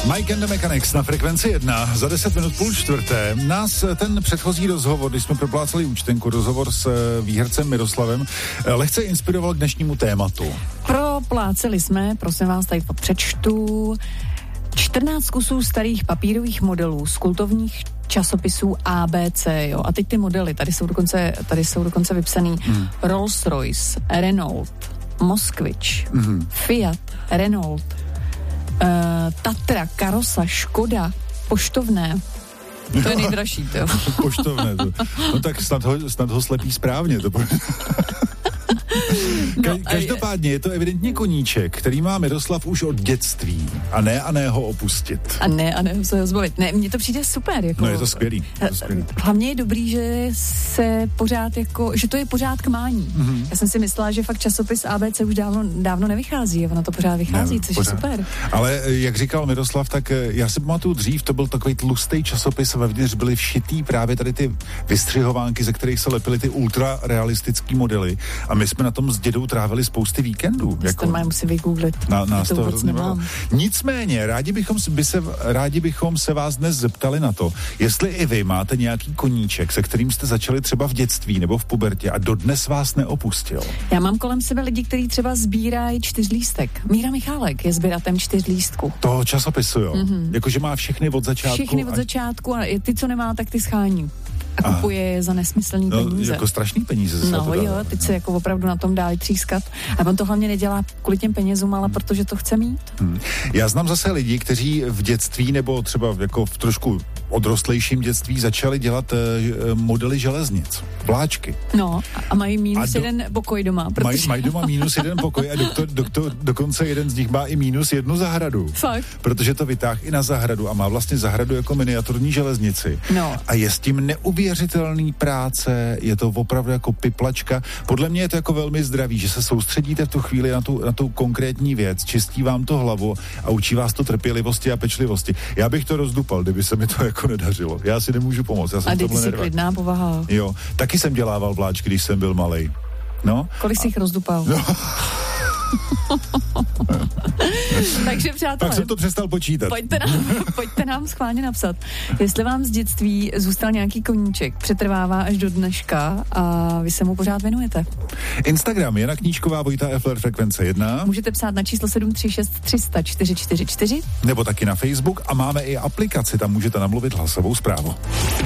Mike and the Mechanics na Frekvenci 1 za 10 minut 3:30. Nás ten předchozí rozhovor, když jsme propláceli účtenku, rozhovor s výhercem Miroslavem, lehce inspiroval k dnešnímu tématu. Propláceli jsme, prosím vás, tady to přečtu, 14 kusů starých papírových modelů z kultovních časopisů ABC, jo. A teď ty modely, tady jsou dokonce vypsaný Rolls-Royce, Renault, Moskvič, Fiat, Renault, Tatra, Karosa, Škoda, poštovné. To je nejdražší, to jo. Poštovné, to. No tak snad ho slepí správně. To Každopádně je to evidentně koníček, který má Miroslav už od dětství. A ne ho opustit. A ne se ho zbavit. Ne, mně to přijde super. Jako, no je to skvělý. Hlavně je dobrý, že se pořád že to je pořád k mání. Mm-hmm. Já jsem si myslela, že fakt časopis ABC už dávno nevychází a ono to pořád vychází, což je super. Ale jak říkal Miroslav, tak já si pamatuju dřív, to byl takový tlustý časopis a vevnitř byly všitý právě tady ty vystřihovánky, ze kterých se lepily ty ultra realistický modely. A my jsme na tom s dědou trávili spousty víkendů. Jako, to musí vygooglit. Nás to hrozně nemám. Nicméně, rádi bychom se vás dnes zeptali na to, jestli i vy máte nějaký koníček, se kterým jste začali třeba v dětství nebo v pubertě a dodnes vás neopustil. Já mám kolem sebe lidi, kteří třeba sbírají 4lístek. Míra Michálek je sběratem 4lístků. Toho časopisu, jo? Mm-hmm. Jakože má všechny od začátku. Všechny od začátku a ty, co nemá, tak ty schání. A kupuje je za nesmyslný peníze. Jako strašný peníze. No jo, teď se jako opravdu na tom dá třískat. A on to hlavně nedělá kvůli těm penězům, ale protože to chce mít. Já znám zase lidi, kteří v dětství nebo třeba jako v trošku odrostlejším dětství začali dělat modely železnic, vláčky. No a mají minus jeden pokoj doma. Protože... Mají doma minus jeden pokoj a dokonce jeden z nich má i minus jednu zahradu. Fakt? Protože to vytáhl i na zahradu a má vlastně zahradu jako miniaturní železnici. No. A je s tím neuvěřitelný práce, je to opravdu jako piplačka. Podle mě je to jako velmi zdravý, že se soustředíte v tu chvíli na tu konkrétní věc, čistí vám to hlavu a učí vás to trpělivosti a pečlivosti. Já bych to rozdupal, kdyby se mi to jako nedařilo. Já si nemůžu pomoct. Já jsem a ty jsi klidná povaha. Jo, taky jsem dělával vláčky, když jsem byl malej. No. Kolik jsi jich rozdupal? No. Takže přátelé, tak jsem to přestal počítat. Pojďte nám schválně napsat, jestli vám z dětství zůstal nějaký koníček, přetrvává až do dneška a vy se mu pořád věnujete. Instagram Jana Knížková, Vojta Effler, Frekvence 1. Můžete psát na číslo 736 300 444. Nebo taky na Facebook a máme i aplikaci, tam můžete namluvit hlasovou zprávu.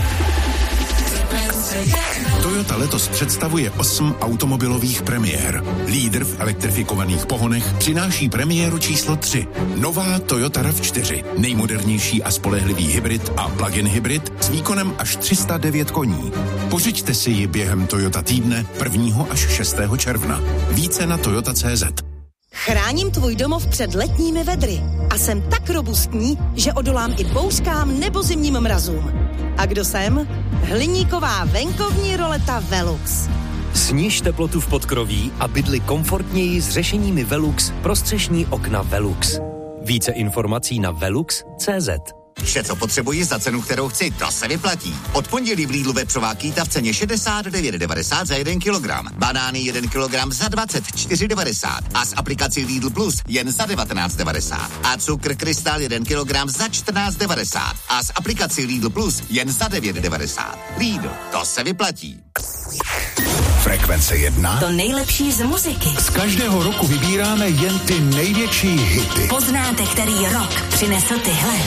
Toyota letos představuje 8 automobilových premiér. Lídr v elektrifikovaných pohonech přináší premiéru číslo 3. Nová Toyota RAV4. Nejmodernější a spolehlivý hybrid a plug-in hybrid s výkonem až 309 koní. Pořiďte si ji během Toyota týdne 1. až 6. června. Více na toyota.cz. Chráním tvůj domov před letními vedry a jsem tak robustní, že odolám i bouřkám nebo zimním mrazům. A kdo jsem? Hliníková venkovní roleta Velux. Sníž teplotu v podkroví a bydli komfortněji s řešeními Velux pro střešní okna Velux. Více informací na velux.cz. Vše, co potřebuji za cenu, kterou chci, to se vyplatí. Od pondělí v Lidlu vepřová kýta v ceně 69,90 za 1 kilogram. Banány 1 kilogram za 24,90 a s aplikací Lidl Plus jen za 19,90. A cukr Krystal 1 kilogram za 14,90 a s aplikací Lidl Plus jen za 9,90. Lidl, to se vyplatí. Frekvence 1. To nejlepší z muziky. Z každého roku vybíráme jen ty největší hity. Poznáte, který rok přinesl tyhle.